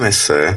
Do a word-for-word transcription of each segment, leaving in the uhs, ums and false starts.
se.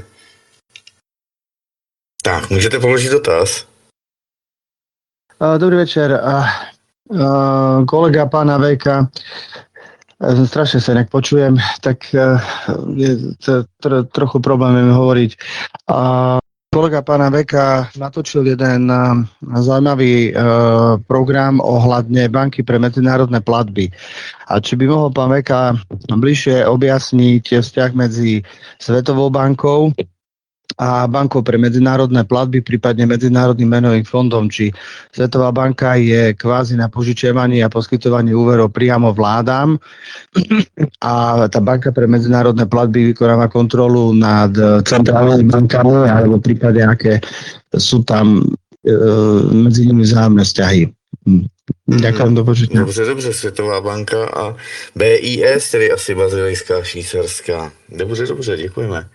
Tak, můžete položit dotaz? Dobrý večer. Kolega pána Vejka, strašne sa inak počujem, tak je to tro, trochu problém hovoriť. Kolega pána Veka natočil jeden zaujímavý program ohľadne banky pre medzinárodné platby. A či by mohol pán Veka bližšie objasniť vzťah medzi Svetovou bankou a bankou pre medzinárodné platby, prípadne Medzinárodným menovým fondom, či Svetová banka je kvázi na požičiavanie a poskytovanie úverov priamo vládám a tá banka pre medzinárodné platby vykonáva kontrolu nad centrálnymi bankami, alebo prípade, aké sú tam e, medzi nimi vzájomné vzťahy. Ďakujem, do počutia. Dobře, dobře, Světová banka a B I S, tedy asi bazilejská, švýcarská. Dobře, dobře, děkujeme.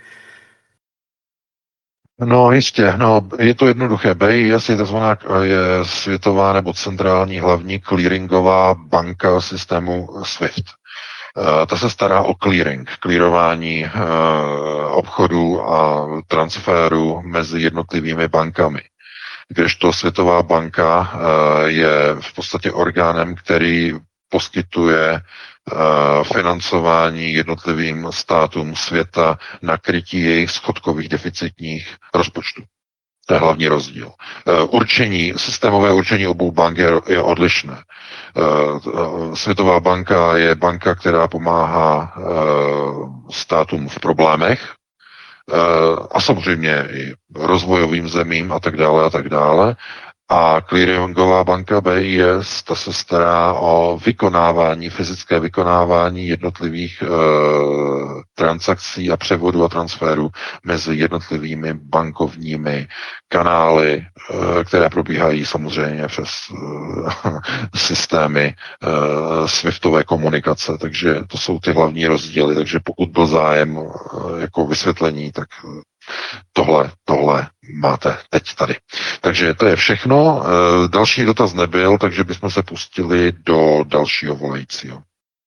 No jistě, no, je to jednoduché. B I S je takzvaná je světová nebo centrální hlavní clearingová banka systému SWIFT. Ta se stará o clearing, clearování uh, obchodu a transferu mezi jednotlivými bankami. Kdežto Světová banka uh, je v podstatě orgánem, který poskytuje financování jednotlivým státům světa na krytí jejich schodkových deficitních rozpočtů. To je hlavní rozdíl. Určení, systémové určení obou bank je, je odlišné. Světová banka je banka, která pomáhá státům v problémech a samozřejmě i rozvojovým zemím a tak dále a tak dále. A clearingová banka B I S, ta se stará o vykonávání, fyzické vykonávání jednotlivých e, transakcí a převodu a transferu mezi jednotlivými bankovními kanály, e, které probíhají samozřejmě přes e, systémy e, swiftové komunikace. Takže to jsou ty hlavní rozdíly. Takže pokud byl zájem e, jako vysvětlení, tak Tohle, tohle máte teď tady. Takže to je všechno. Další dotaz nebyl, takže bychom se pustili do dalšího volajícího.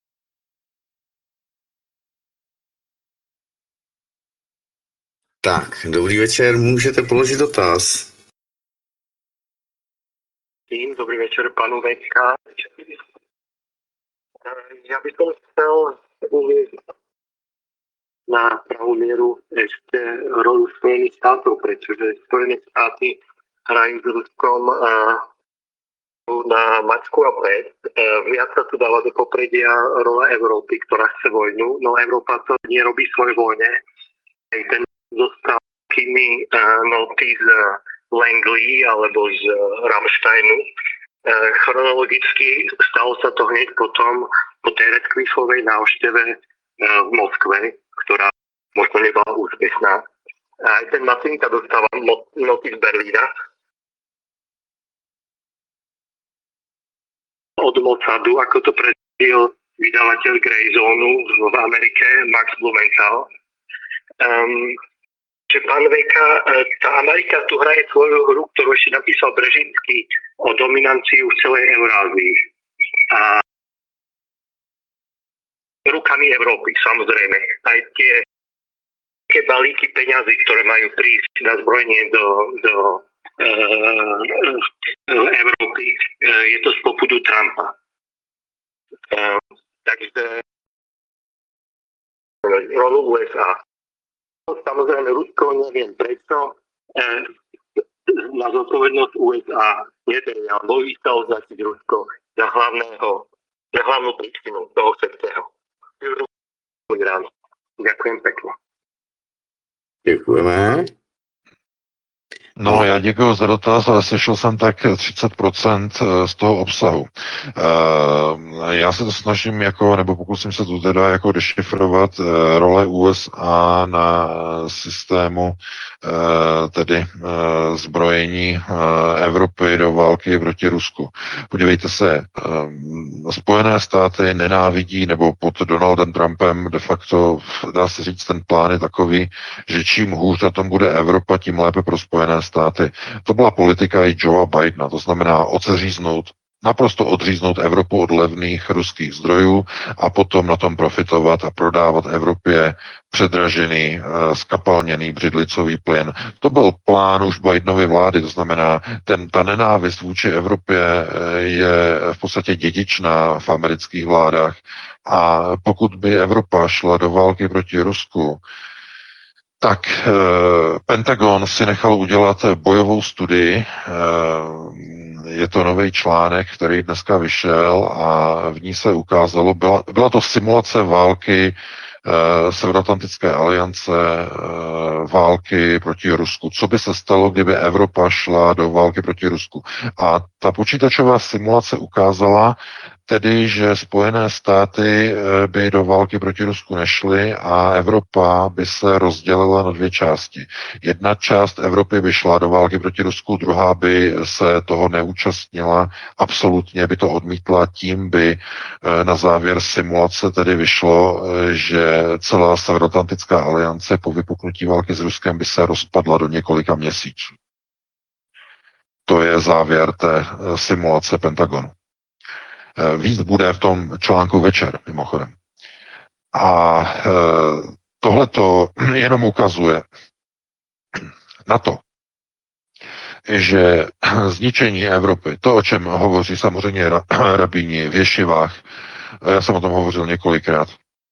Tak, dobrý večer, můžete položit dotaz. Tým, dobrý večer, panu Vejka. Ja by som chcel uvieť na pravú mieru ešte rolu Spojených štátov, pretože Spojené štáty hrajú s Ruskom na mačku a pred. Viac sa tu dáva do popredia rola Európy, ktorá chce vojnu, no Európa to nerobí svoj vojne. Ten zostal kými noty z Langley alebo z Rammsteinu. Chronologicky stalo sa to hneď potom po tej Radcliffovej návšteve v Moskve, ktorá možno nebola úspešná. Aj ten Macinka dostáva noty z Berlína. Od Mossadu, ako to predstavil vydavateľ Greyzonu v Amerike, Max Blumenthal. Um, že pán Vejka, tá Amerika tu hraje svoju hru, ktorú ešte napísal Brežinsky o dominanciu v celej Eurázii. A rukami Európy, samozrejme. Aj tie, tie balíky peňazí, ktoré majú prísť na zbrojenie do, do uh, Európy, uh, je to z popudu Trumpa. Uh, takže rolu U S A. Samozrejme, Rusko, neviem prečo, uh, na zodpovednosť U S A neberie, alebo ich sa označiť Rusko za hlavného, za hlavnú príčinu toho všetkého. Ďakujem pekne. Děkujeme. No, já děkuji za dotaz, ale slyšel jsem tak třicet procent z toho obsahu. Já se to snažím jako, nebo pokusím se tu teda jako dešifrovat role U S A na systému tedy zbrojení Evropy do války proti Rusku. Podívejte se, Spojené státy nenávidí, nebo pod Donaldem Trumpem de facto, dá se říct, ten plán je takový, že čím hůř na tom bude Evropa, tím lépe pro Spojené státy. To byla politika i Joea Bidena, to znamená oceříznout Naprosto odříznout Evropu od levných ruských zdrojů a potom na tom profitovat a prodávat Evropě předražený, skapalněný břidlicový plyn. To byl plán už Bidenovy vlády, to znamená, ten, ta nenávist vůči Evropě je v podstatě dědičná v amerických vládách a pokud by Evropa šla do války proti Rusku, tak eh, Pentagon si nechal udělat bojovou studii, eh, je to nový článek, který dneska vyšel a v ní se ukázalo, byla, byla to simulace války eh, Severoatlantické aliance, eh, války proti Rusku. Co by se stalo, kdyby Evropa šla do války proti Rusku? A ta počítačová simulace ukázala, tedy, že Spojené státy by do války proti Rusku nešly a Evropa by se rozdělila na dvě části. Jedna část Evropy by šla do války proti Rusku, druhá by se toho neúčastnila, absolutně by to odmítla, tím by na závěr simulace tedy vyšlo, že celá Severoatlantická aliance po vypuknutí války s Ruskem by se rozpadla do několika měsíců. To je závěr té simulace Pentagonu. Víc bude v tom článku večer, mimochodem. A e, tohleto jenom ukazuje na to, že zničení Evropy, to, o čem hovoří samozřejmě rabíni v ješivách, já jsem o tom hovořil několikrát,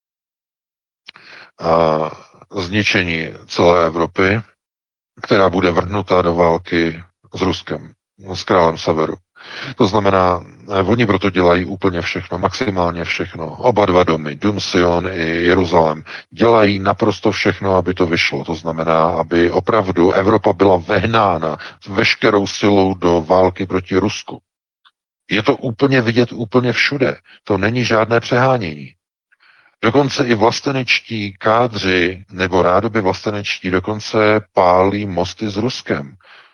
a zničení celé Evropy, která bude vrhnuta do války s Ruskem, s králem severu. To znamená, oni proto dělají úplně všechno, maximálně všechno. Oba dva domy, Dům Sion i Jeruzalém, dělají naprosto všechno, aby to vyšlo. To znamená, aby opravdu Evropa byla vehnána veškerou silou do války proti Rusku. Je to úplně vidět úplně všude. To není žádné přehánění. Dokonce i vlastenečtí kádři, nebo rádoby vlastenečtí, dokonce pálí mosty s Ruskem.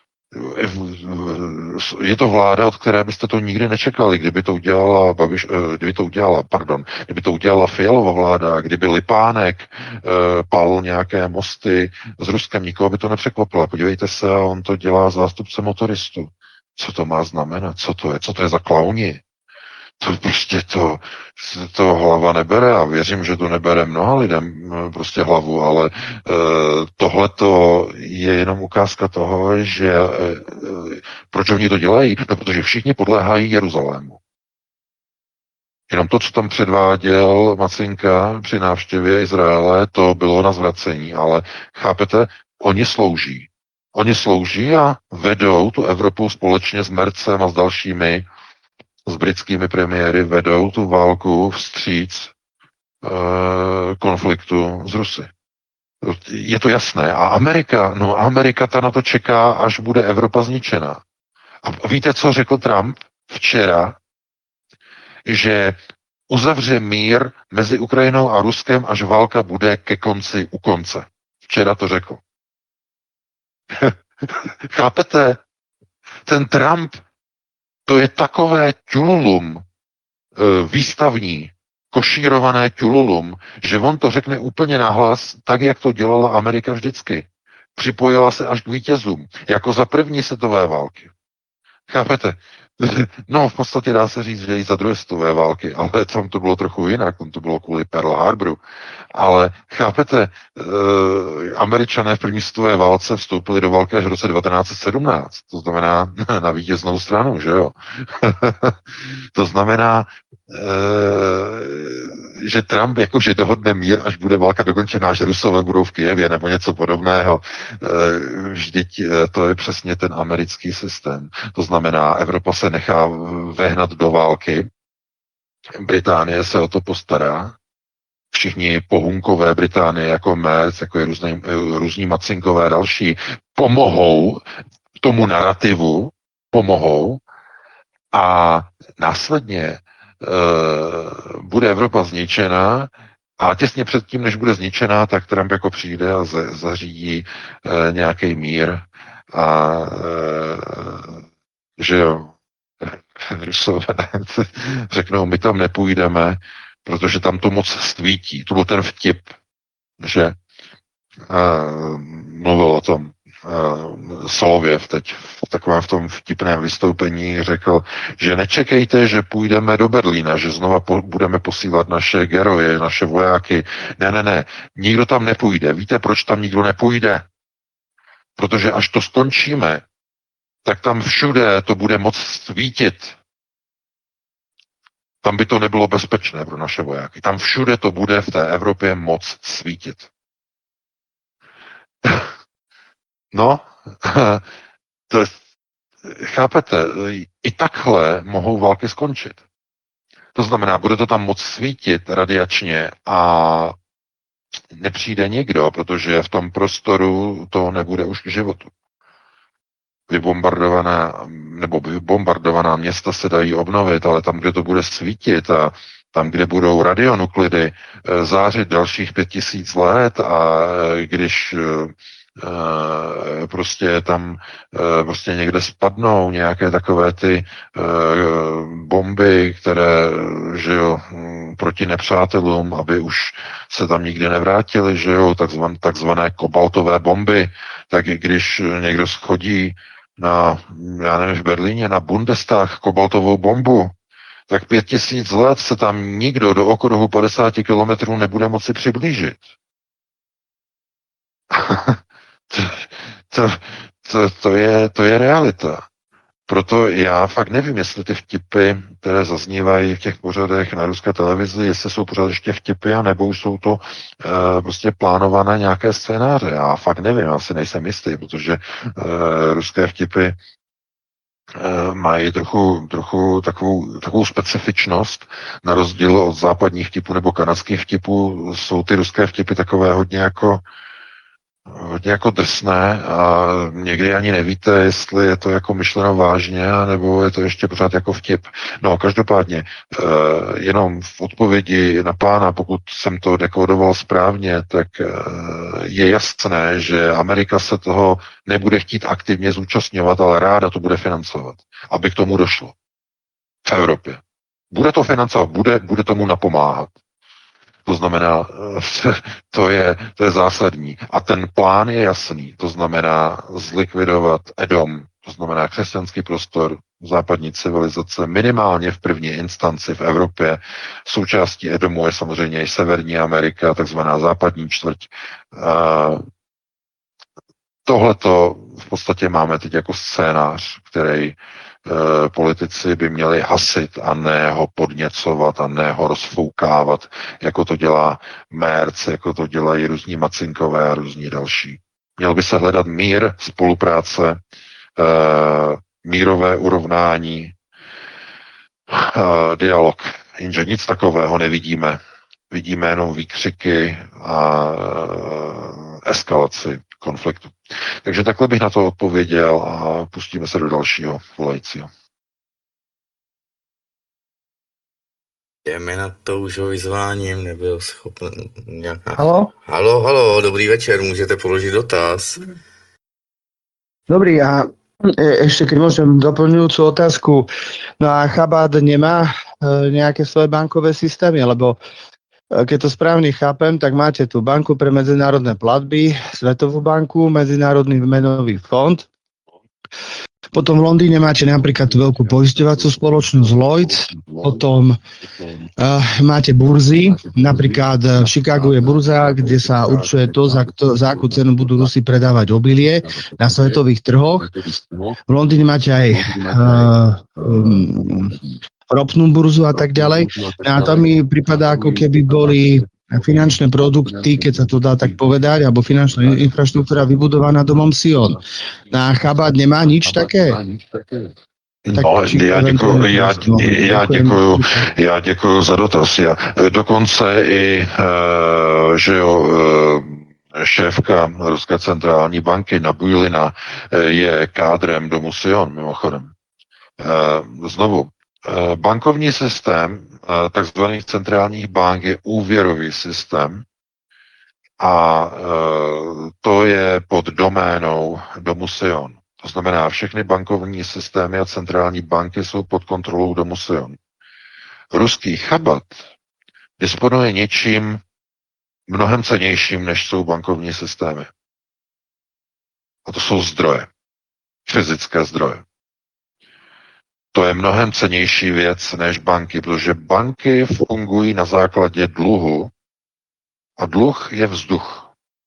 Je to vláda, od které byste to nikdy nečekali, kdyby to udělala Babiš, kdyby to udělala, pardon, kdyby to udělala Fialova vláda, kdyby Lipánek uh, pálil nějaké mosty s Ruskem, nikoho by to nepřekvapilo. Podívejte se, on to dělá zástupce motoristů. Co to má znamenat? Co to je? Co to je za klauni? To prostě to, to hlava nebere a věřím, že to nebere mnoha lidem prostě hlavu, ale e, tohleto je jenom ukázka toho, že e, proč oni to dělají? No, protože všichni podléhají Jeruzalému. Jenom to, co tam předváděl Macinka při návštěvě Izraele, to bylo na zvracení, ale chápete, oni slouží. Oni slouží a vedou tu Evropu společně s Mercem a s dalšími s britskými premiéry vedou tu válku vstříc e, konfliktu s Rusy. Je to jasné. A Amerika, no Amerika ta na to čeká, až bude Evropa zničená. A víte, co řekl Trump včera? Že uzavře mír mezi Ukrajinou a Ruskem, až válka bude ke konci, u konce. Včera to řekl. Chápete? Ten Trump, to je takové ťululum, výstavní, košírované ťululum, že on to řekne úplně nahlas, tak, jak to dělala Amerika vždycky. Připojila se až k vítězům, jako za první světové války. Chápete? No, v podstatě dá se říct, že i za druhé světové války, ale tam to bylo trochu jinak, tam to bylo kvůli Pearl Harboru. Ale chápete, e, Američané v první světové válce vstoupili do války až v roce devatenáct set sedmnáct, to znamená na vítěznou stranu, že jo? To znamená, e, že Trump jakože dohodne mír, až bude válka dokončená, že Rusové budou v Kyjevě nebo něco podobného. E, vždyť to je přesně ten americký systém. To znamená, Evropa se nechá vehnat do války, Británie se o to postará, všichni pohunkové Británie, jako Merc, jako je různý, různí Macinkové další, pomohou tomu narrativu, pomohou a následně e, bude Evropa zničená a těsně předtím, než bude zničená, tak Trump jako přijde a z, zařídí e, nějaký mír a e, že jo, Rusové řeknou, my tam nepůjdeme, protože tam to moc svítí. To byl ten vtip, že uh, mluvil o tom uh, Solověv teď v takovém v tom vtipném vystoupení řekl, že nečekejte, že půjdeme do Berlína, že znova po, budeme posílat naše geroje, naše vojáky. Ne, ne, ne, nikdo tam nepůjde. Víte, proč tam nikdo nepůjde? Protože až to skončíme, tak tam všude to bude moc svítit. Tam by to nebylo bezpečné pro naše vojáky. Tam všude to bude v té Evropě moc svítit. No, to, chápete, i takhle mohou války skončit. To znamená, bude to tam moc svítit radiačně a nepřijde nikdo, protože v tom prostoru to nebude už k životu. Vybombardovaná, nebo vybombardovaná města se dají obnovit, ale tam, kde to bude svítit a tam, kde budou radionuklidy zářit dalších pět tisíc let a když prostě tam prostě někde spadnou nějaké takové ty bomby, které, že jo, proti nepřátelům, aby už se tam nikdy nevrátili, že jo, takzvané, takzvané kobaltové bomby, tak když někdo schodí na, já nevím, v Berlíně na Bundestag kobaltovou bombu, tak pět tisíc let se tam nikdo do okruhu padesát kilometrů nebude moci přiblížit. to, to, to, to, je, to je realita. Proto já fakt nevím, jestli ty vtipy, které zaznívají v těch pořadech na ruské televizi, jestli jsou pořád ještě vtipy, anebo už jsou to uh, prostě plánované nějaké scénáře. Já fakt nevím, já si nejsem jistý, protože uh, ruské vtipy uh, mají trochu, trochu takovou, takovou specifičnost, na rozdíl od západních vtipů nebo kanadských vtipů, jsou ty ruské vtipy takové hodně jako hodně jako drsné a někdy ani nevíte, jestli je to jako myšleno vážně, nebo je to ještě pořád jako vtip. No, každopádně, jenom v odpovědi na pána, pokud jsem to dekodoval správně, tak je jasné, že Amerika se toho nebude chtít aktivně zúčastňovat, ale ráda to bude financovat, aby k tomu došlo v Evropě. Bude to financovat, bude, bude tomu napomáhat. To znamená, to je, to je zásadní. A ten plán je jasný. To znamená zlikvidovat Edom, to znamená křesťanský prostor západní civilizace, minimálně v první instanci v Evropě. Součástí Edomu je samozřejmě i Severní Amerika, takzvaná západní čtvrť. Tohleto v podstatě máme teď jako scénář, který politici by měli hasit a ne ho podněcovat a ne ho rozfoukávat, jako to dělá Merc, jako to dělají různí Macinkové a různí další. Měl by se hledat mír, spolupráce, mírové urovnání, dialog. Jenže nic takového nevidíme. Vidíme jenom výkřiky a eskalaci konfliktu. Takže takhle bych na to odpověděl a pustíme se do dalšího volajícího. Jdeme na to už ho vyzváním, nebyl schopen nějaká... Halo? Halo, halo, dobrý večer, můžete položit dotaz. Dobrý, a e, ešte keď môžem doplňujúcu otázku, no a Chabad nemá e, nejaké svoje bankové systémy, lebo e, keď to správne chápem, tak máte tu banku pre medzinárodné platby, Svetovú banku, Medzinárodný menový fond. Potom v Londýne máte napríklad tú veľkú poisťovacú spoločnosť Lloyds, potom uh, máte burzy, napríklad v Chicagu je burza, kde sa určuje to, za, kto, za akú cenu budú Rusi predávať obilie na svetových trhoch. V Londýne máte aj uh, um, ropnú burzu a tak ďalej. A to mi prípada, ako keby boli finančné produkty, keď sa to dá tak povedať, alebo finančná infraštruktúra vybudovaná domom Sion. Na Chabad nemá nič také? No, já děkuju, já, já, děkuju, já děkuju za dotaz. Já, dokonce i, uh, že jo, uh, šéfka Ruské centrální banky Nabujlina je kádrem domu Sion, mimochodem. Uh, znovu, bankovní systém takzvaných centrálních bank je úvěrový systém a to je pod doménou domu Sion. To znamená, všechny bankovní systémy a centrální banky jsou pod kontrolou domu Sion. Ruský Chabad disponuje něčím mnohem cennějším, než jsou bankovní systémy. A to jsou zdroje. Fyzické zdroje. To je mnohem cennější věc než banky, protože banky fungují na základě dluhu a dluh je vzduch.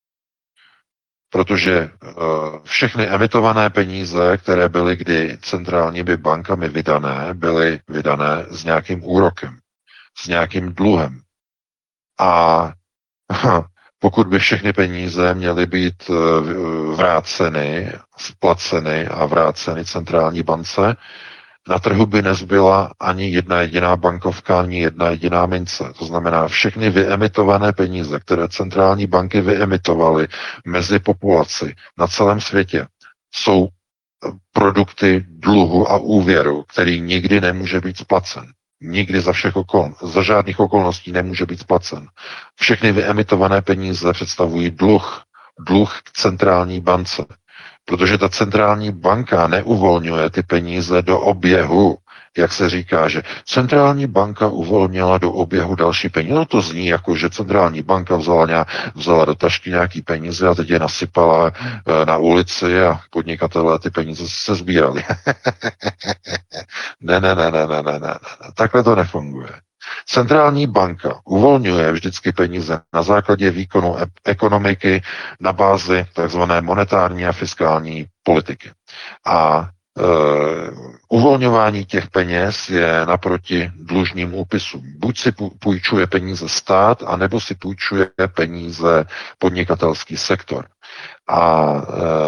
Protože uh, všechny emitované peníze, které byly kdy centrálními bankami vydané, byly vydané s nějakým úrokem, s nějakým dluhem. A pokud by všechny peníze měly být vráceny, splaceny a vráceny centrální bance, na trhu by nezbyla ani jedna jediná bankovka, ani jedna jediná mince. To znamená, všechny vyemitované peníze, které centrální banky vyemitovaly mezi populaci na celém světě, jsou produkty dluhu a úvěru, který nikdy nemůže být splacen. Nikdy za všech okol, za žádných okolností nemůže být splacen. Všechny vyemitované peníze představují dluh, dluh k centrální bance. Protože ta centrální banka neuvolňuje ty peníze do oběhu, jak se říká, že centrální banka uvolnila do oběhu další peníze. No to zní jako, že centrální banka vzala, nějak, vzala do tašky nějaký peníze a teď je nasypala na ulici a podnikatelé ty peníze se sbírali. ne, ne, ne, ne, ne, ne, ne, takhle to nefunguje. Centrální banka uvolňuje vždycky peníze na základě výkonu ekonomiky na bázi tzv. Monetární a fiskální politiky. A e, uvolňování těch peněz je naproti dlužním úpisům. Buď si půjčuje peníze stát, anebo si půjčuje peníze podnikatelský sektor. A e,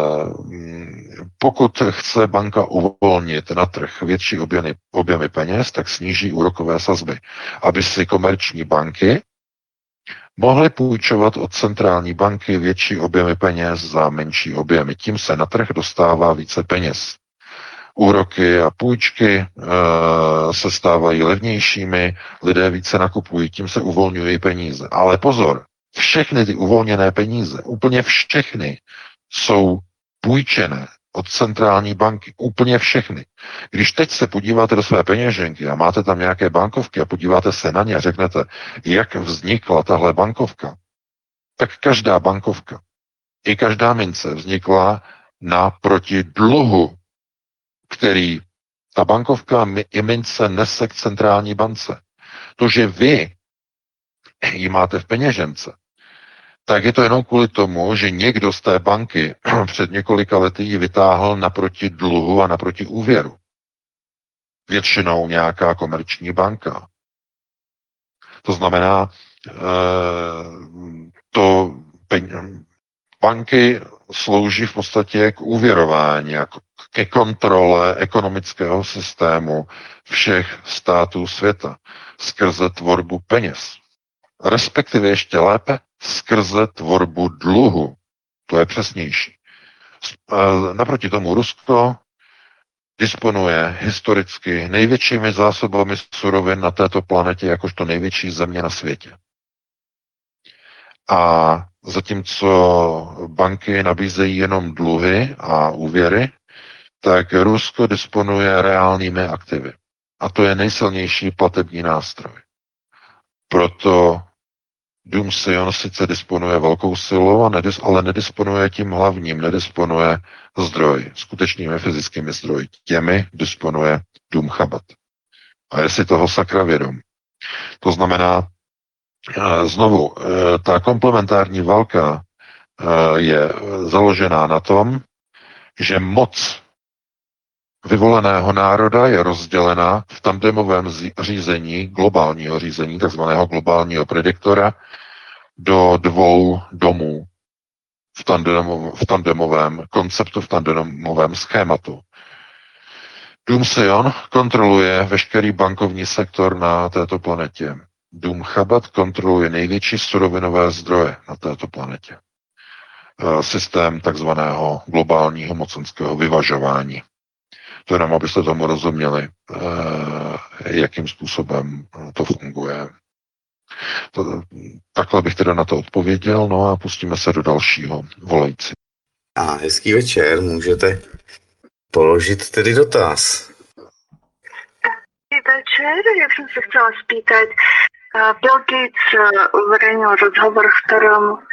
pokud chce banka uvolnit na trh větší objemy, objemy peněz, tak sníží úrokové sazby, aby si komerční banky mohly půjčovat od centrální banky větší objemy peněz za menší objemy. Tím se na trh dostává více peněz. Úroky a půjčky e, se stávají levnějšími, lidé více nakupují, tím se uvolňují peníze. Ale pozor, všechny ty uvolněné peníze, úplně všechny, jsou půjčené od centrální banky. Úplně všechny. Když teď se podíváte do své peněženky a máte tam nějaké bankovky a podíváte se na ně a řeknete, jak vznikla tahle bankovka, tak každá bankovka i každá mince vznikla naproti dluhu, který ta bankovka i mince nese k centrální bance. To, že vy ji máte v peněžence, tak je to jenom kvůli tomu, že někdo z té banky před několika lety ji vytáhl naproti dluhu a naproti úvěru. Většinou nějaká komerční banka. To znamená, to banky slouží v podstatě k úvěrování, jako ke kontrole ekonomického systému všech států světa skrze tvorbu peněz. Respektive ještě lépe skrze tvorbu dluhu. To je přesnější. Naproti tomu Rusko disponuje historicky největšími zásobami surovin na této planetě, jakožto největší země na světě. A zatímco banky nabízejí jenom dluhy a úvěry, tak Rusko disponuje reálnými aktivy. A to je nejsilnější platební nástroj. Proto Dům Sion sice disponuje velkou silou, ale nedisponuje tím hlavním, nedisponuje zdroj, skutečnými fyzickými zdroji. Těmi disponuje Dům Chabad. A je si toho sakra vědom. To znamená, znovu, ta komplementární válka je založená na tom, že moc vyvoleného národa je rozdělena v tandemovém řízení, globálního řízení, takzvaného globálního prediktora, do dvou domů v, tandemov, v tandemovém konceptu, v tandemovém schématu. Dům Sion kontroluje veškerý bankovní sektor na této planetě. Dům Chabad kontroluje největší surovinové zdroje na této planetě. Systém takzvaného globálního mocenského vyvažování. To jenom, abyste tomu rozuměli, jakým způsobem to funguje. To, takhle bych teda na to odpověděl, no a pustíme se do dalšího volající. A hezký večer, můžete položit tedy dotaz. Dobrý večer, ja som sa chcela spýtať. Bill Gates uverejnil rozhovor, v ktorom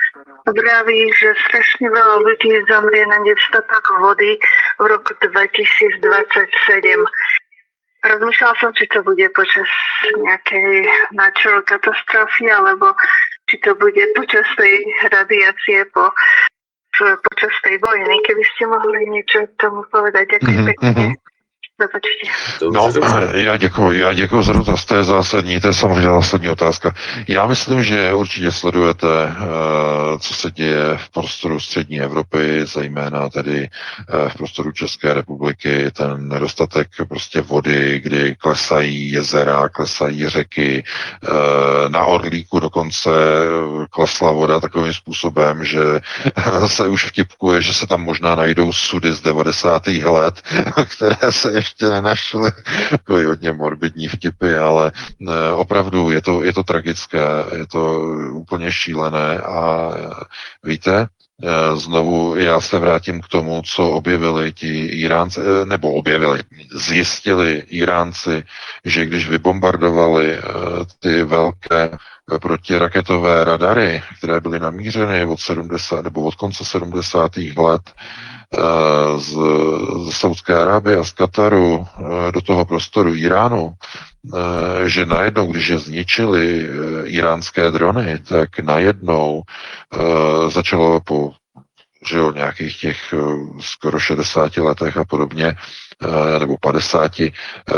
vraví, že strašne veľa ľudí zomrie na nedostatok vody v roku dvetisícdvadsaťsedem. Rozmýšľala som, či to bude počas nejakej natural katastrofy, alebo či to bude počas tej radiácie po, počas tej vojny. Keby ste mohli niečo k tomu povedať, ďakujem Mhm, pekne. mhm. Zapačte. No, Dobře, dobře. já děkuji, já děkuji za dotaz, to je zásadní, to je samozřejmě zásadní otázka. Já myslím, že určitě sledujete, co se děje v prostoru střední Evropy, zejména tedy v prostoru České republiky, ten nedostatek prostě vody, kdy klesají jezera, klesají řeky, na Orlíku dokonce klesla voda takovým způsobem, že se už vtipkuje, že se tam možná najdou sudy z devadesátých let, které se ještě nenašly. Takový hodně morbidní vtipy, ale ne, opravdu je to, je to tragické, je to úplně šílené a víte, znovu já se vrátím k tomu, co objevili ti Iránci, nebo objevili, zjistili Iránci, že když vybombardovali ty velké protiraketové radary, které byly namířeny od sedmdesátých nebo od konce sedmdesátých let z, z Saudské Arábie a z Kataru do toho prostoru Iránu, že najednou, když je zničili iránské drony, tak najednou začalo po že jo, nějakých těch skoro šedesáti letech a podobně, nebo padesáti,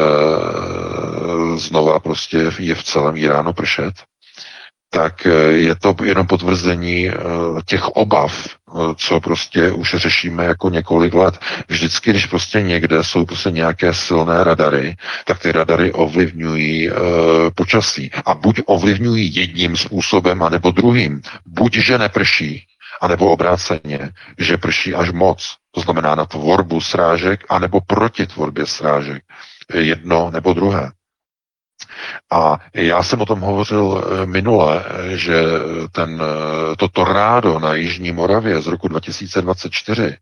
znova prostě je v celém Iránu pršet, tak je to jenom potvrzení těch obav, co prostě už řešíme jako několik let. Vždycky, když prostě někde jsou prostě nějaké silné radary, tak ty radary ovlivňují e, počasí. A buď ovlivňují jedním způsobem, anebo druhým. Buď, že neprší, anebo obráceně, že prší až moc. To znamená na tvorbu srážek, anebo proti tvorbě srážek. Jedno nebo druhé. A já jsem o tom hovořil minule, že ten, to tornádo na Jižní Moravě z roku dva tisíce dvacet čtyři,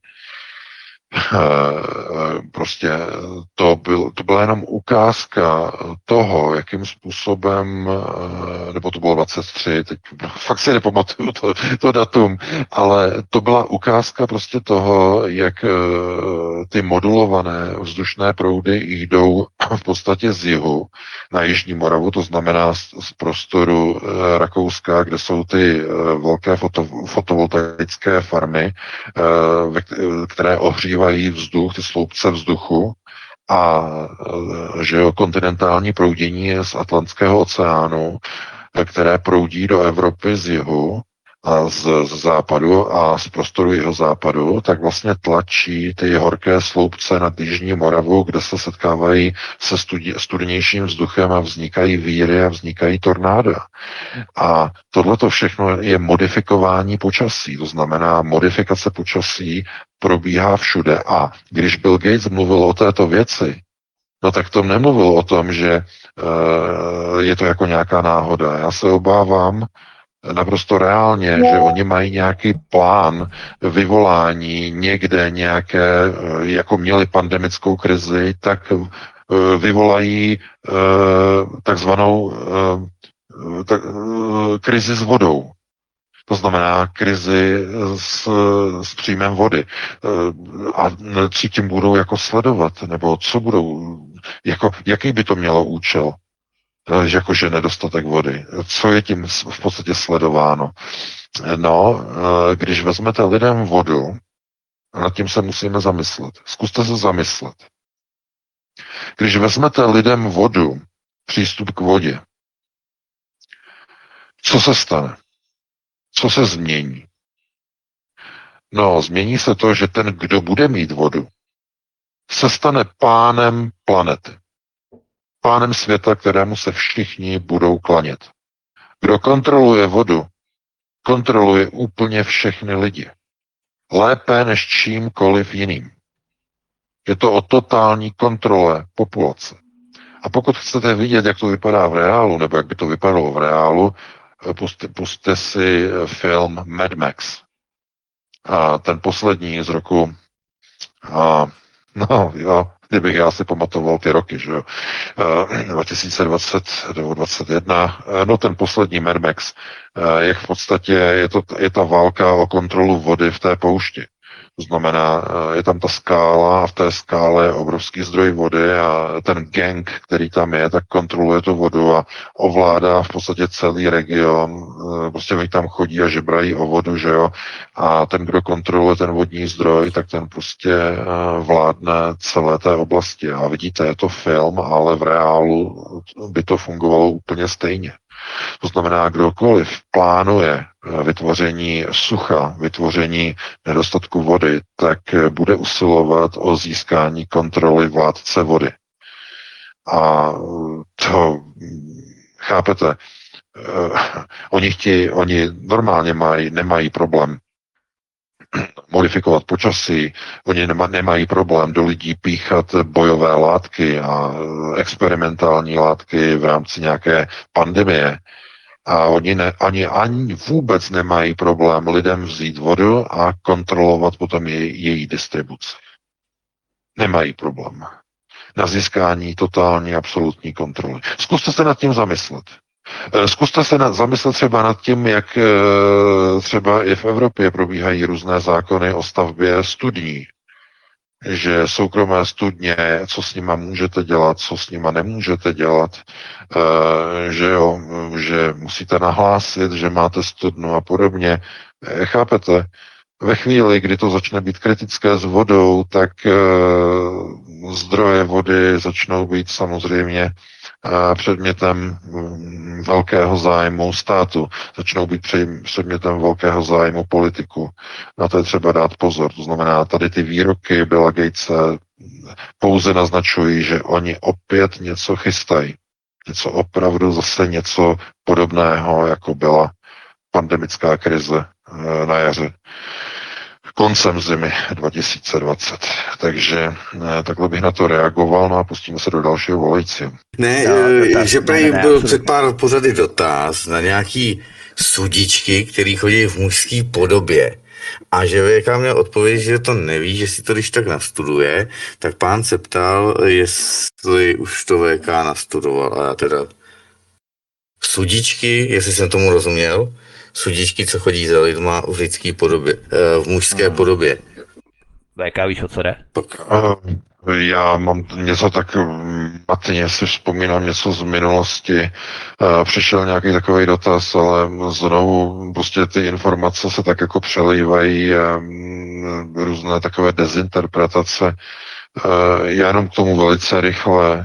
prostě to, byl, to byla jenom ukázka toho, jakým způsobem, nebo to bylo dvacet tři, teď fakt si nepamatuju to, to datum, ale to byla ukázka prostě toho, jak ty modulované vzdušné proudy jdou v podstatě z jihu na Jižní Moravu, to znamená z, z prostoru Rakouska, kde jsou ty velké foto, fotovoltaické farmy, které ohřívají vzduch, ty sloupce vzduchu a že jo, kontinentální proudění z Atlantského oceánu, které proudí do Evropy z jihu a z, z západu a z prostoru jeho západu, tak vlastně tlačí ty horké sloupce nad Jižní Moravu, kde se setkávají se studi- studenějším vzduchem a vznikají víry a vznikají tornáda. A tohleto všechno je modifikování počasí, to znamená modifikace počasí probíhá všude. A když Bill Gates mluvil o této věci, no tak to nemluvil o tom, že uh, je to jako nějaká náhoda. Já se obávám naprosto reálně, že oni mají nějaký plán vyvolání někde nějaké, jako měli pandemickou krizi, tak uh, vyvolají uh, takzvanou uh, tak, uh, krizi s vodou. To znamená krizi s, s příjmem vody. A co tím budou jako sledovat? Nebo co budou, jako, jaký by to mělo účel? Jakože nedostatek vody. Co je tím v podstatě sledováno? No, když vezmete lidem vodu, nad tím se musíme zamyslet. Zkuste se zamyslet. Když vezmete lidem vodu, přístup k vodě, co se stane? Co se změní? No, změní se to, že ten, kdo bude mít vodu, se stane pánem planety. Pánem světa, kterému se všichni budou klanět. Kdo kontroluje vodu, kontroluje úplně všechny lidi. Lépe než čímkoliv jiným. Je to o totální kontrole populace. A pokud chcete vidět, jak to vypadá v reálu, nebo jak by to vypadalo v reálu, Puste, puste si film Mad Max. A ten poslední z roku, a, no jo, Kdybych já si pamatoval ty roky, že jo, dva tisíce dvacet nebo dvacet jedna, no ten poslední Mad Max, jak v podstatě je, to, je ta válka o kontrolu vody v té poušti. To znamená, je tam ta skála a v té skále je obrovský zdroj vody a ten gang, který tam je, tak kontroluje tu vodu a ovládá v podstatě celý region. Prostě oni tam chodí a žebrají o vodu, že jo. A ten, kdo kontroluje ten vodní zdroj, tak ten prostě vládne celé té oblasti. A vidíte, je to film, ale v reálu by to fungovalo úplně stejně. To znamená, kdokoliv plánuje vytvoření sucha, vytvoření nedostatku vody, tak bude usilovat o získání kontroly vládce vody. A to, chápete, oni chtějí, oni normálně mají, nemají problém modifikovat počasí, oni nema, nemají problém do lidí píchat bojové látky a experimentální látky v rámci nějaké pandemie. A oni ne, ani, ani vůbec nemají problém lidem vzít vodu a kontrolovat potom její, její distribuci. Nemají problém na získání totální absolutní kontroly. Zkuste se nad tím zamyslet. Zkuste se nad, zamyslet třeba nad tím, jak třeba i v Evropě probíhají různé zákony o stavbě studní. Že soukromé studně, co s nima můžete dělat, co s nima nemůžete dělat, že jo, že musíte nahlásit, že máte studnu a podobně. Chápete? Ve chvíli, kdy to začne být kritické s vodou, tak zdroje vody začnou být samozřejmě předmětem velkého zájmu státu, začnou být předmětem velkého zájmu politiku. Na to je třeba dát pozor. To znamená, tady ty výroky Billa Gatese pouze naznačují, že oni opět něco chystají. Něco opravdu zase něco podobného, jako byla pandemická krize na jaře. Koncem zimy dva tisíce dvacet. Takže takhle bych na to reagoval, no a pustíme se do dalšího volajícího. Ne, No, no, tak, že prý ne, ne, byl absolutně. před pár pořady dotaz na nějaký sudičky, který chodí v mužské podobě. A že Věka měl odpovědět, že to neví, že si to když tak nastuduje, tak pán se ptal, jestli už to V K nastudoval. A já teda sudičky, jestli jsem tomu rozuměl, sudičky, co chodí za lidma v lidské podobě, v mužské podobě. V K, víš, o co jde? Já mám něco tak matně, si vzpomínám něco z minulosti. Přišel nějaký takový dotaz, ale znovu prostě ty informace se tak jako přelívají, různé takové dezinterpretace. Já jenom k tomu velice rychle.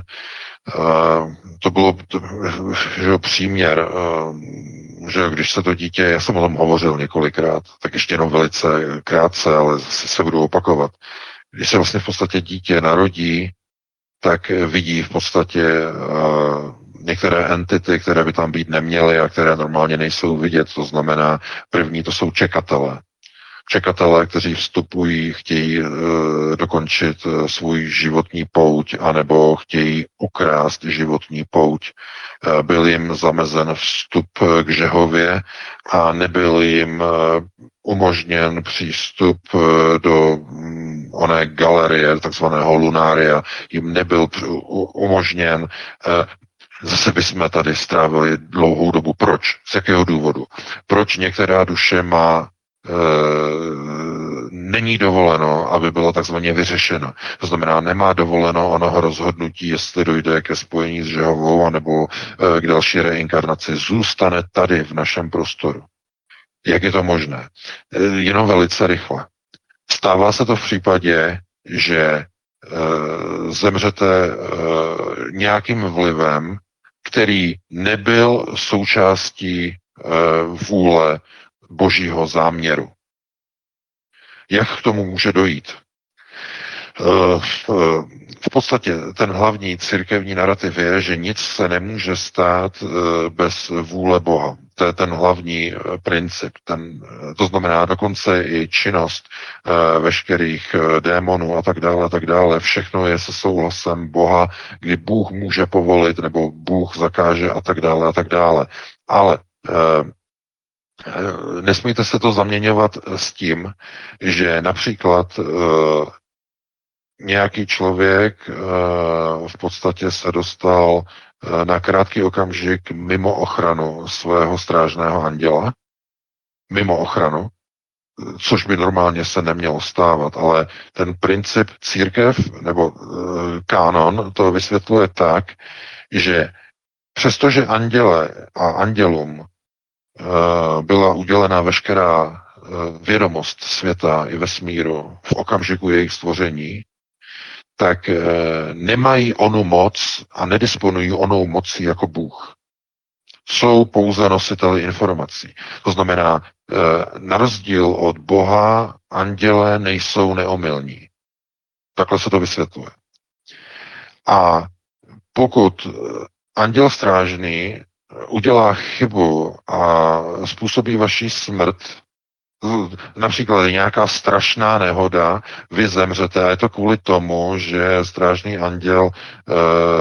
To bylo že příměr, že když se to dítě, já jsem o tom hovořil několikrát, tak ještě jenom velice krátce, ale zase se budu opakovat. Když se vlastně v podstatě dítě narodí, tak vidí v podstatě uh, některé entity, které by tam být neměly a které normálně nejsou vidět. To znamená, první to jsou čekatelé. Čekatelé, kteří vstupují, chtějí uh, dokončit uh, svůj životní pouť, anebo chtějí ukrást životní pouť. Uh, byl jim zamezen vstup k Žehově a nebyl jim uh, umožněn přístup uh, do um, oné galerie, takzvaného lunária. Jim nebyl umožněn. Uh, Zase bychom tady strávili dlouhou dobu. Proč? Z jakého důvodu? Proč některá duše má není dovoleno, aby bylo takzvaně vyřešeno. To znamená, nemá dovoleno onoho rozhodnutí, jestli dojde ke spojení s Žehovou anebo k další reinkarnaci. Zůstane tady v našem prostoru. Jak je to možné? Jenom velice rychle. Stává se to v případě, že zemřete nějakým vlivem, který nebyl součástí vůle Božího záměru. Jak k tomu může dojít? V podstatě ten hlavní církevní narrativ je, že nic se nemůže stát bez vůle Boha. To je ten hlavní princip. Ten, to znamená dokonce i činnost veškerých démonů a tak dále, a tak dále. Všechno je se souhlasem Boha, kdy Bůh může povolit, nebo Bůh zakáže a tak dále, a tak dále. Ale nesmíte se to zaměňovat s tím, že například nějaký člověk e, v podstatě se dostal e, na krátký okamžik mimo ochranu svého strážného anděla, mimo ochranu, což by normálně se nemělo stávat, ale ten princip církev nebo e, kánon to vysvětluje tak, že přestože anděle a andělům e, byla udělena veškerá e, vědomost světa i vesmíru v okamžiku jejich stvoření, tak e, nemají onu moc a nedisponují onou mocí jako Bůh. Jsou pouze nositeli informací. To znamená, e, na rozdíl od Boha, anděle nejsou neomylní. Takhle se to vysvětluje. A pokud anděl strážný udělá chybu a způsobí vaši smrt, například je nějaká strašná nehoda, vy zemřete a je to kvůli tomu, že strážný anděl e,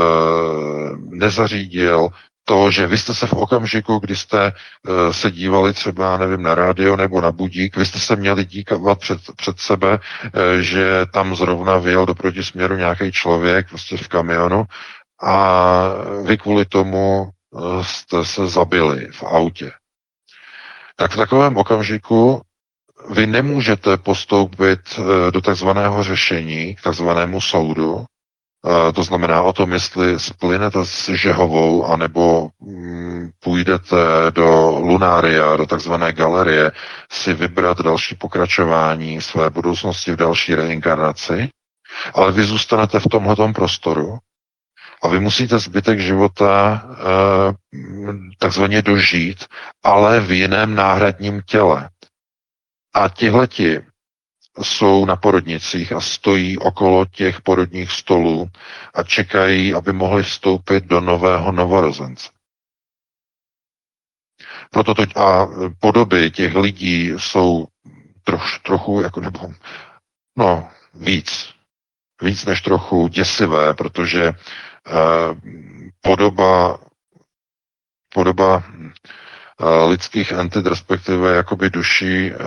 nezařídil to, že vy jste se v okamžiku, kdy jste uh, se dívali třeba, nevím, na rádio nebo na budík, vy jste se měli dívat před, před sebe, uh, že tam zrovna vyjel do protisměru nějaký člověk prostě v kamionu a vy kvůli tomu uh, jste se zabili v autě. Tak v takovém okamžiku vy nemůžete postoupit uh, do takzvaného řešení, k takzvanému soudu. To znamená o tom, jestli splynete s Žehovou, anebo mm, půjdete do lunária, do takzvané galerie, si vybrat další pokračování své budoucnosti v další reinkarnaci, ale vy zůstanete v tomhletom prostoru a vy musíte zbytek života eh, takzvaně dožít, ale v jiném náhradním těle. A tihleti jsou na porodnicích a stojí okolo těch porodních stolů a čekají, aby mohli vstoupit do nového novorozence. Proto to, a podoby těch lidí jsou troš, trochu, jako nebo, no, víc. Víc než trochu děsivé, protože eh, podoba, podoba eh, lidských entit, respektive jakoby duší, eh,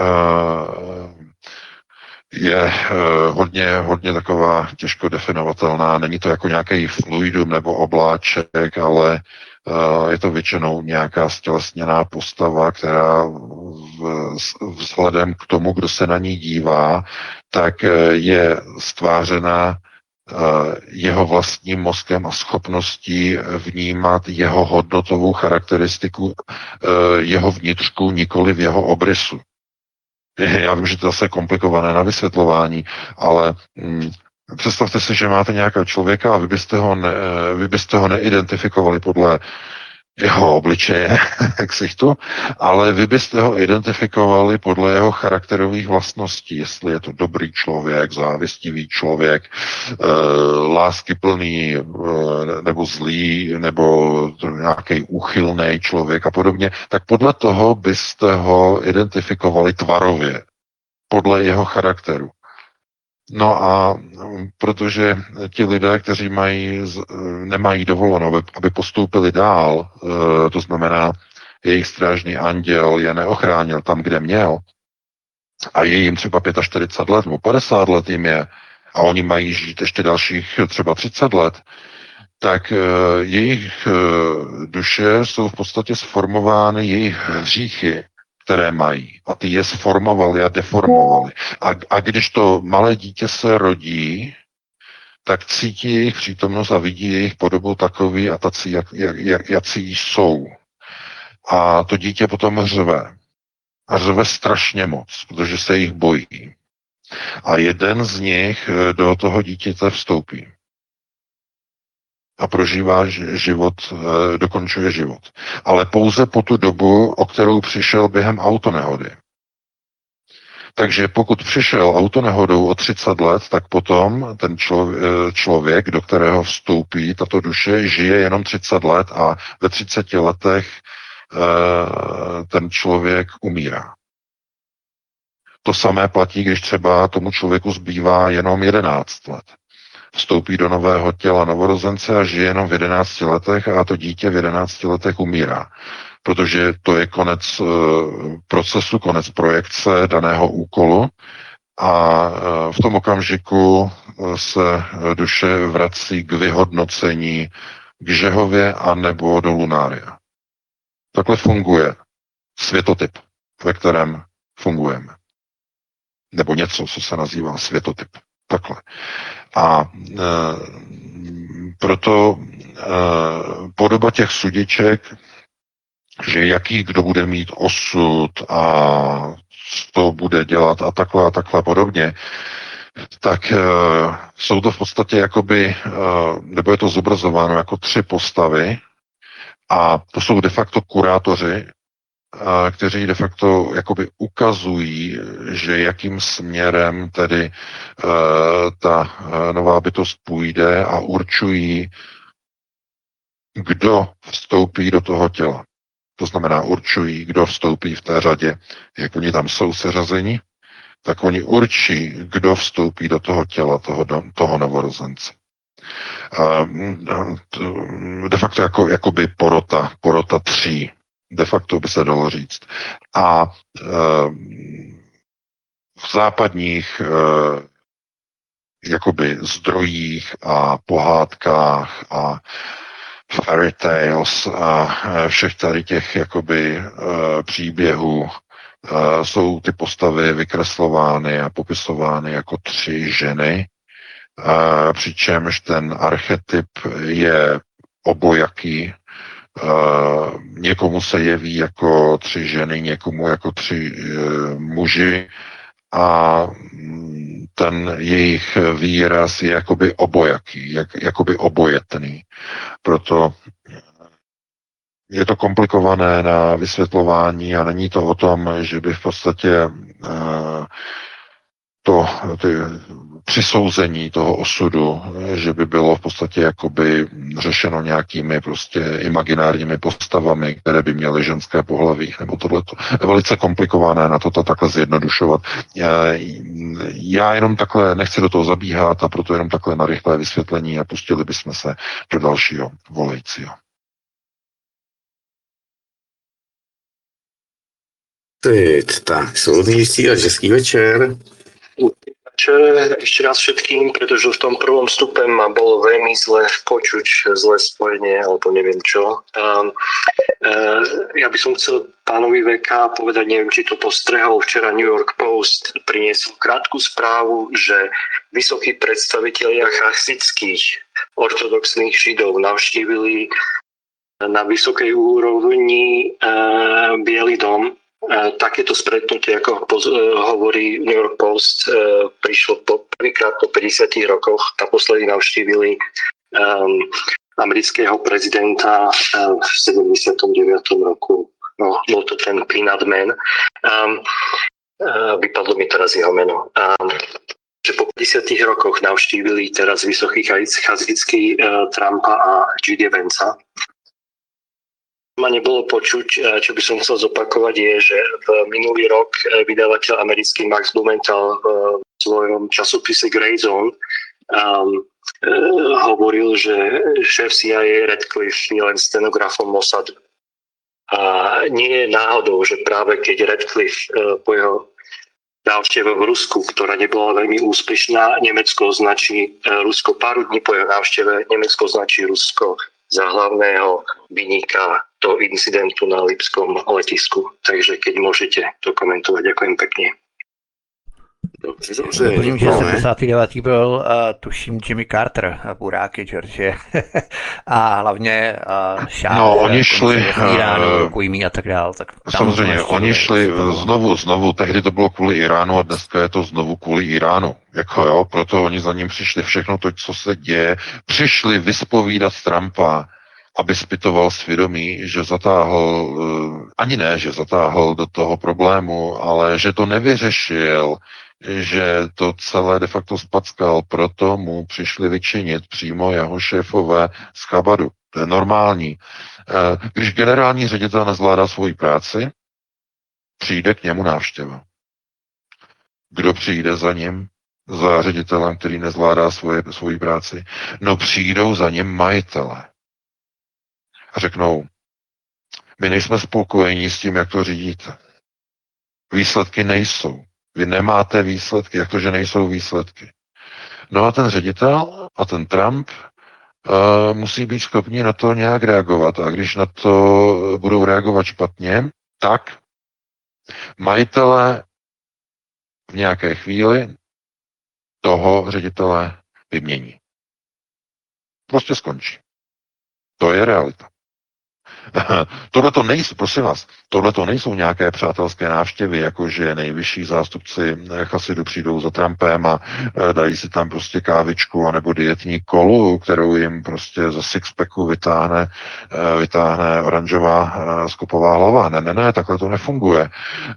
je uh, hodně, hodně taková těžko definovatelná. Není to jako nějaký fluidum nebo obláček, ale uh, je to většinou nějaká stělesněná postava, která v, vzhledem k tomu, kdo se na ní dívá, tak uh, je stvářena uh, jeho vlastním mozkem a schopností vnímat jeho hodnotovou charakteristiku uh, jeho vnitřku, nikoli v jeho obrysu. Já vím, že to je zase komplikované na vysvětlování, ale hm, představte si, že máte nějakého člověka a vy byste ho, ne, vy byste ho neidentifikovali podle jeho obličeje, ksichtu, ale vy byste ho identifikovali podle jeho charakterových vlastností, jestli je to dobrý člověk, závistivý člověk, e, láskyplný e, nebo zlý, nebo nějaký úchylný člověk a podobně, tak podle toho byste ho identifikovali tvarově, podle jeho charakteru. No a protože ti lidé, kteří mají, nemají dovoleno, aby postoupili dál, to znamená, jejich strážný anděl je neochránil tam, kde měl, a je jim třeba čtyřicet pět let nebo padesát let jim je, a oni mají žít ještě dalších třeba třicet let, tak jejich duše jsou v podstatě sformovány, jejich hříchy, které mají. A ty je sformovali a deformovali. A, a když to malé dítě se rodí, tak cítí jejich přítomnost a vidí jejich podobu takový a tací, jak, jak, jací jsou. A to dítě potom řve. A řve strašně moc, protože se jich bojí. A jeden z nich do toho dítěte vstoupí. A prožívá život, dokončuje život. Ale pouze po tu dobu, o kterou přišel během autonehody. Takže pokud přišel autonehodou o třicet let, tak potom ten člověk, do kterého vstoupí tato duše, žije jenom třicet let a ve třiceti letech ten člověk umírá. To samé platí, když třeba tomu člověku zbývá jenom jedenáct let. Vstoupí do nového těla novorozence a žije jenom v jedenácti letech a to dítě v jedenácti letech umírá. Protože to je konec procesu, konec projekce daného úkolu a v tom okamžiku se duše vrací k vyhodnocení k Žehově a nebo do Lunária. Takhle funguje světotyp, ve kterém fungujeme. Nebo něco, co se nazývá světotyp. Takhle. A e, proto e, podoba těch sudiček, že jaký kdo bude mít osud a co bude dělat a takhle a takhle podobně, tak e, jsou to v podstatě jakoby, e, nebo je to zobrazováno jako tři postavy a to jsou de facto kurátoři, a kteří de facto jakoby ukazují, že jakým směrem tedy e, ta e, nová bytost půjde a určují, kdo vstoupí do toho těla. To znamená, určují, kdo vstoupí v té řadě, jak oni tam jsou seřazeni, tak oni určí, kdo vstoupí do toho těla, toho, toho novorozenci. De facto jako, jakoby porota, porota tří, de facto by se dalo říct. A v západních jakoby zdrojích a pohádkách a fairy tales a všech tady těch jakoby příběhů jsou ty postavy vykreslovány a popisovány jako tři ženy, přičemž ten archetyp je obojaký. Někomu se jeví jako tři ženy, někomu jako tři muži a ten jejich výraz je jakoby obojaký, jak, jakoby obojetný. Proto je to komplikované na vysvětlování a není to o tom, že by v podstatě uh, to ty, přisouzení toho osudu, že by bylo v podstatě jakoby řešeno nějakými prostě imaginárními postavami, které by měly ženské pohlaví, nebo tohleto. Je velice komplikované na to takhle zjednodušovat. Já, já jenom takhle nechci do toho zabíhat a proto jenom takhle na rychlé vysvětlení a pustili bychom se do dalšího volajícího. Teď, tak, soudný vysílač, hezký večer. Večer ešte raz všetkým, pretože v tom prvom stupe ma bolo veľmi zle počuť, zle spojenie, alebo neviem čo. Um, uh, ja by som chcel pánovi vé ká povedať, neviem, či to postrehol, včera New York Post priniesol krátku správu, že vysokí predstavitelia chasických ortodoxných židov navštívili na vysokej úrovni uh, Bielý dom. Takéto stretnutie, ako hovorí New York Post, prišlo po, prvýkrát po päťdesiatich rokoch. Naposledy navštívili um, amerického prezidenta um, v sedemdesiatom deviatom roku. No, bol to ten Peanut Man. Um, uh, vypadlo mi teraz jeho meno. Um, že po päťdesiatich rokoch navštívili teraz vysoký chazický uh, Trumpa a J D Vanca. Ma nebolo počuť, čo by som chcel zopakovať, je, že v minulý rok vydavateľ americký Max Blumenthal v svojom časopise Grey Zone um, hovoril, že šéf C I A Radcliffe je len stenografom Mossadu. A nie je náhodou, že práve keď Radcliffe po jeho návšteve v Rusku, ktorá nebola veľmi úspešná, Nemecko označí Rusko pár dní po jeho návšteve, Nemecko označí Rusko za hlavného viníka toho incidentu na Lipskom letisku. Takže keď môžete to komentovať, ďakujem pekne. Dobře, dobře. Doplním, že sedmdesátý devátý byl, uh, tuším, Jimmy Carter, buráky, George. A hlavně uh, šáf, no, oni šli, Iránu, uh, kujmí a tak dál. Tak samozřejmě, oni šli znovu, znovu, tehdy to bylo kvůli Iránu a dneska je to znovu kvůli Iránu. Jako jo, proto oni za ním přišli všechno to, co se děje. Přišli vyspovídat Trumpa, aby zpytoval svědomí, že zatáhl, ani ne, že zatáhl do toho problému, ale že to nevyřešil, že to celé de facto spackal, proto mu přišli vyčinit přímo jeho šéfové z Chabadu. To je normální. Když generální ředitel nezvládá svoji práci, přijde k němu návštěva. Kdo přijde za ním? Za ředitelem, který nezvládá svoje, svoji práci? No přijdou za ním majitele. A řeknou, my nejsme spokojení s tím, jak to řídíte. Výsledky nejsou. Vy nemáte výsledky, jak to, že nejsou výsledky. No a ten ředitel a ten Trump uh, musí být schopni na to nějak reagovat. A když na to budou reagovat špatně, tak majitele v nějaké chvíli toho ředitele vymění. Prostě skončí. To je realita. Tohle to nejsou, prosím vás, tohle to nejsou nějaké přátelské návštěvy, jakože nejvyšší zástupci Chasidu přijdou za Trumpem a dají si tam prostě kávičku anebo dietní kolu, kterou jim prostě ze sixpacku vytáhne, vytáhne oranžová skopová hlava. Ne, ne, ne, takhle to nefunguje.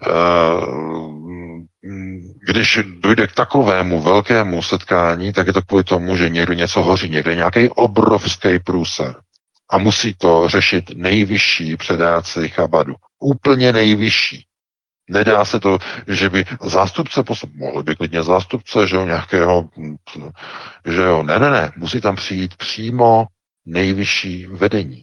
Když dojde k takovému velkému setkání, tak je to kvůli tomu, že někdo něco hoří, někde nějaký obrovský průser. A musí to řešit nejvyšší předáci Chabadu. Úplně nejvyšší. Nedá se to, že by zástupce, mohl by klidně zástupce, že jo, nějakého, že jo, ne, ne, ne, musí tam přijít přímo nejvyšší vedení.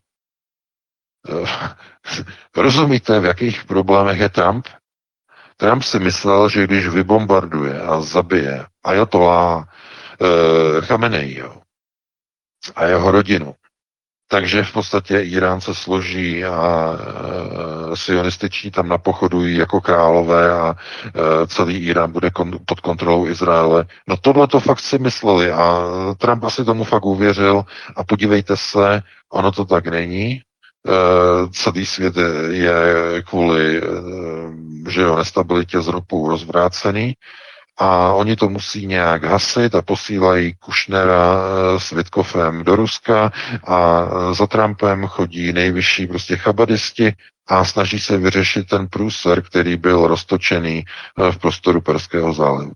Rozumíte, v jakých problémech je Trump? Trump si myslel, že když vybombarduje a zabije ajatolláha eh, Chameneiho a jeho rodinu, takže v podstatě Irán se složí a e, sionističní tam napochodují jako králové a e, celý Irán bude kon, pod kontrolou Izraele. No tohle to fakt si mysleli a Trump asi tomu fakt uvěřil a podívejte se, ono to tak není. E, celý svět je kvůli e, že jo, nestabilitě s ropou rozvrácený. A oni to musí nějak hasit a posílají Kušnera s Vitkofem do Ruska a za Trumpem chodí nejvyšší prostě chabadisti a snaží se vyřešit ten průser, který byl roztočený v prostoru Perského zálivu.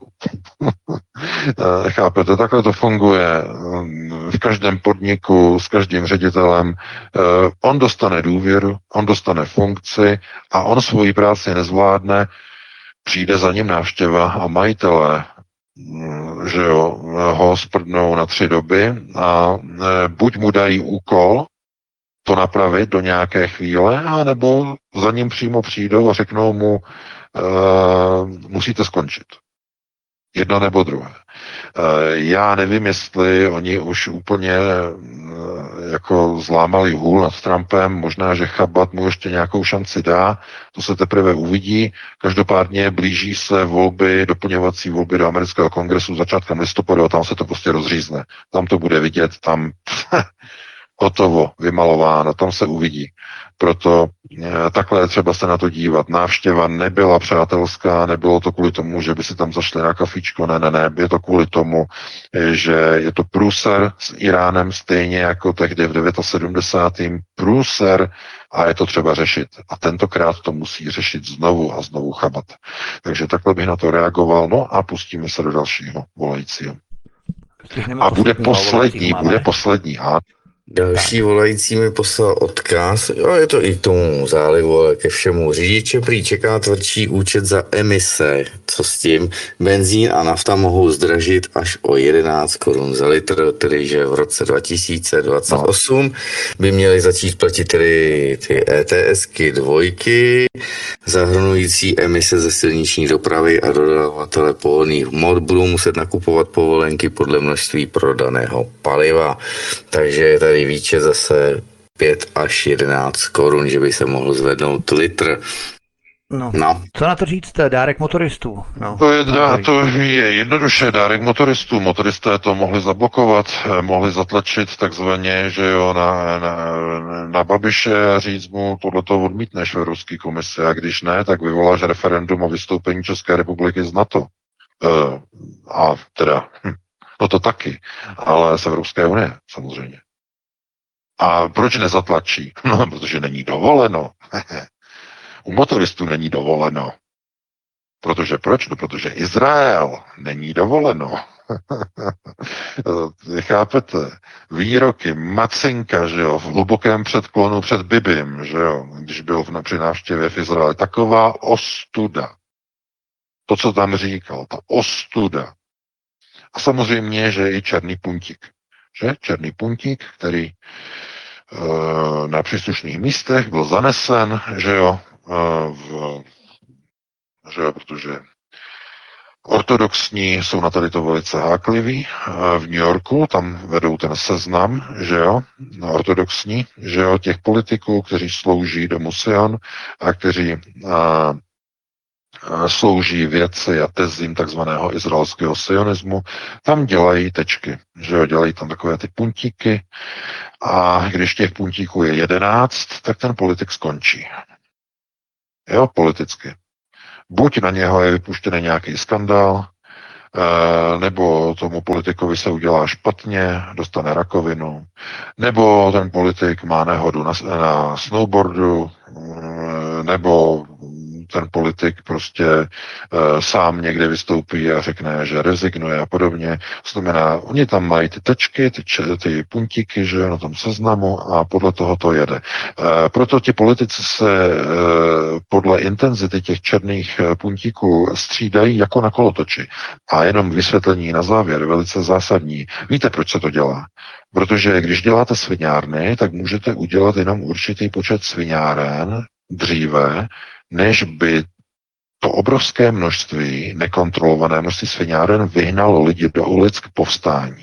Chápete, takhle to funguje v každém podniku, s každým ředitelem. On dostane důvěru, on dostane funkci a on svoji práci nezvládne, přijde za ním návštěva a majitelé, že jo, ho sprdnou na tři doby a buď mu dají úkol to napravit do nějaké chvíle, anebo za ním přímo přijdou a řeknou mu, uh, musíte skončit. Jedno nebo druhé. Já nevím, jestli oni už úplně jako zlámali hůl nad Trumpem, možná, že Chabad mu ještě nějakou šanci dá, to se teprve uvidí. Každopádně blíží se volby, doplňovací volby do amerického kongresu začátkem listopadu a tam se to prostě rozřízne. Tam to bude vidět, tam hotovo, vymalováno, tam se uvidí. Proto e, takhle třeba se na to dívat. Návštěva nebyla přátelská, nebylo to kvůli tomu, že by si tam zašli na kafičko, ne, ne, ne, je to kvůli tomu, že je to průser s Iránem stejně jako tehdy v sedmdesátém devátém průser a je to třeba řešit. A tentokrát to musí řešit znovu a znovu Chabad. Takže takhle bych na to reagoval, no a pustíme se do dalšího volajícího. A bude poslední, bude poslední, ha? Další volající mi poslal odkaz, jo, je to i k tomu zálivu, ale ke všemu. Řidiče prý čeká tvrdší účet za emise. Co s tím? Benzín a nafta mohou zdražit až o jedenáct korun za litr, tedy že v roce dva tisíce dvacet osm by měly začít platit tedy ty ETSky dvojky, zahrnující emise ze silniční dopravy a dodavatele pohonných hmot budou muset nakupovat povolenky podle množství prodaného paliva. Takže je tady výčet zase pět až jedenáct korun, že by se mohl zvednout litr. No. no. Co na to říct, dárek motoristů? No. To, je, to je jednoduše dárek motoristů. Motoristé to mohli zablokovat, mohli zatlačit takzvaně, že jo, na, na, na Babiše a říct mu, tohleto odmítneš v Evropské komisi a když ne, tak vyvoláš referendum o vystoupení České republiky z NATO. Uh, a teda, hm, no to taky, ale z Evropské unie samozřejmě. A proč nezatlačí? No, protože není dovoleno. U motoristů není dovoleno. Protože proč? No, protože Izrael není dovoleno. Chápete? Výroky Macinka, že jo, v hlubokém předklonu před Bibim, že jo, když byl v, při návštěvě v Izraeli. Taková ostuda. To, co tam říkal, ta ostuda. A samozřejmě, že i černý puntík. Že? Černý puntík, který e, na příslušných místech byl zanesen, že jo, e, v, že jo, protože Ortodoxní jsou na tady to velice hákliví. V New Yorku tam vedou ten seznam, že jo, ortodoxní, že jo, těch politiků, kteří slouží domu Sion a kteří a, a slouží věci a tezím takzvaného izraelského sionismu, tam dělají tečky, že jo, dělají tam takové ty puntíky a když těch puntíků je jedenáct, tak ten politik skončí. Jo, politicky. Buď na něho je vypuštěný nějaký skandál, nebo tomu politikovi se udělá špatně, dostane rakovinu, nebo ten politik má nehodu na, na snowboardu, nebo ten politik prostě e, sám někde vystoupí a řekne, že rezignuje a podobně. To znamená, oni tam mají ty tečky, ty, ty puntíky, že na tom seznamu a podle toho to jede. E, proto ti politici se e, podle intenzity těch černých puntíků střídají jako na kolotoči. A jenom vysvětlení na závěr, velice zásadní. Víte, proč se to dělá? Protože když děláte sviňárny, tak můžete udělat jenom určitý počet sviňáren dříve, než by to obrovské množství, nekontrolované množství sviňáren vyhnalo lidi do ulic k povstání.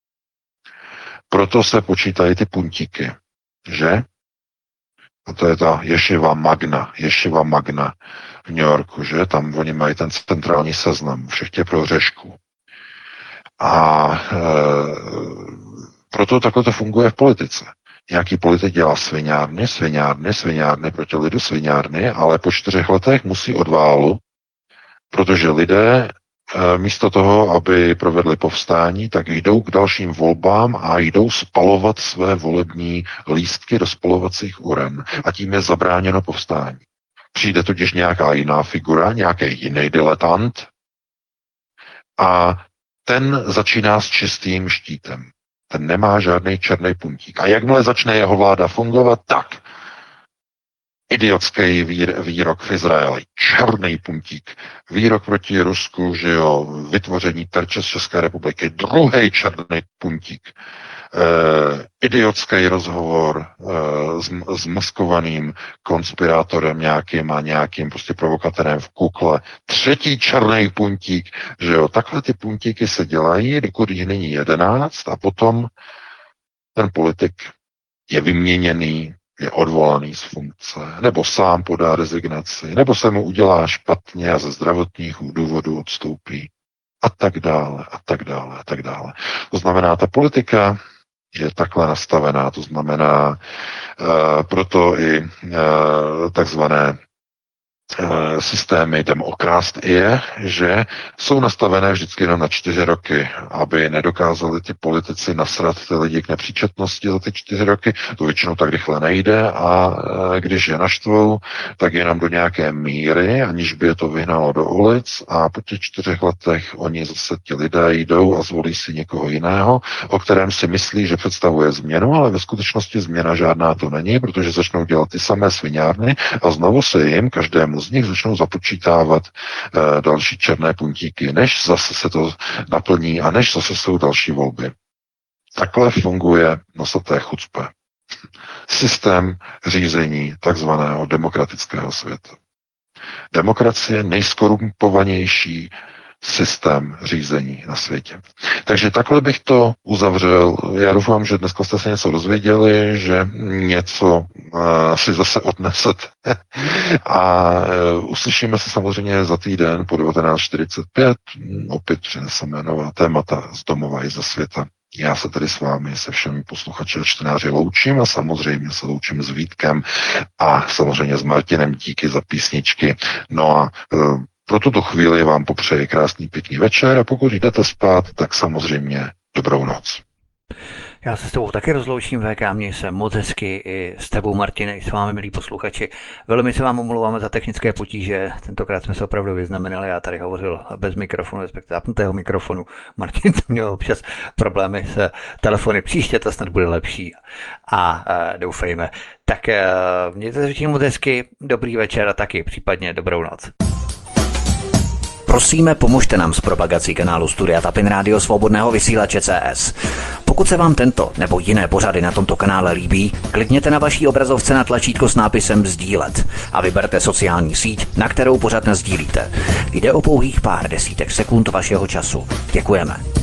Proto se počítají ty puntíky, že? A to je ta Ješiva Magna, Ješiva Magna v New Yorku, že? Tam oni mají ten centrální seznam všech těch prohřešků. A e, proto takhle to funguje v politice. Nějaký politik dělá sviňárny, sviňárny, sviňárny proti lidu, sviňárny, ale po čtyřech letech musí odválu, protože lidé místo toho, aby provedli povstání, tak jdou k dalším volbám a jdou spalovat své volební lístky do spalovacích uren. A tím je zabráněno povstání. Přijde totiž nějaká jiná figura, nějaký jiný diletant a ten začíná s čistým štítem. Ten nemá žádný černý puntík. A jakmile začne jeho vláda fungovat, tak idiotský výr, výrok v Izraeli, černý puntík, výrok proti Rusku, že jo, vytvoření terče z České republiky, druhý černý puntík, eh, idiotský rozhovor eh, s, s maskovaným konspirátorem nějakým a nějakým prostě provokatérem v kukle, třetí černý puntík, že jo, takhle ty puntíky se dělají, dokud jich není jedenáct a potom ten politik je vyměněný, je odvolaný z funkce, nebo sám podá rezignaci, nebo se mu udělá špatně a ze zdravotních důvodů odstoupí a tak dále, a tak dále, a tak dále. To znamená, ta politika je takhle nastavená, to znamená uh, proto i uh, takzvané systémy demokrást je, že jsou nastavené vždycky jenom na čtyři roky, aby nedokázali ty politici nasrat ty lidi k nepříčetnosti za ty čtyři roky. To většinou tak rychle nejde a když je naštvou, tak jenom do nějaké míry, aniž by je to vyhnalo do ulic a po těch čtyřech letech oni zase ti lidé jdou a zvolí si někoho jiného, o kterém si myslí, že představuje změnu, ale ve skutečnosti změna žádná to není, protože začnou dělat ty samé sviňárny a znovu se jim každému z nich začnou započítávat e, další černé puntíky, než zase se to naplní a než zase jsou další volby. Takhle funguje nosaté chucpe. Systém řízení takzvaného demokratického světa. Demokracie je nejskorumpovanější systém řízení na světě. Takže takhle bych to uzavřel. Já doufám, že dneska jste se něco dozvěděli, že něco uh, si zase odnesete. A uh, uslyšíme se samozřejmě za týden po devatenáct čtyřicet pět. Opět přineseme nová témata z domova i ze světa. Já se tady s vámi, se všemi posluchači a čtenáři loučím a samozřejmě se loučím s Vítkem a samozřejmě s Martinem díky za písničky. No a uh, pro tuto chvíli vám popřeji krásný pěkný večer a pokud jdete spát, tak samozřejmě dobrou noc. Já se s tebou taky rozloučím, V K, měj se moc hezky i s tebou, Martine, i s vámi, milí posluchači. Velmi se vám omlouváme za technické potíže, tentokrát jsme se opravdu vyznamenali, já tady hovořil bez mikrofonu, respektive zapnutého mikrofonu. Martin měl občas problémy s telefony, příště to snad bude lepší a, a doufejme. Tak mějte se moc hezky, dobrý večer a taky případně dobrou noc. Prosíme, pomožte nám s propagací kanálu Studia Tapin Rádio Svobodného vysílače C S. Pokud se vám tento nebo jiné pořady na tomto kanále líbí, klikněte na vaší obrazovce na tlačítko s nápisem sdílet a vyberte sociální síť, na kterou pořad nasdílíte. Jde o pouhých pár desítek sekund vašeho času. Děkujeme.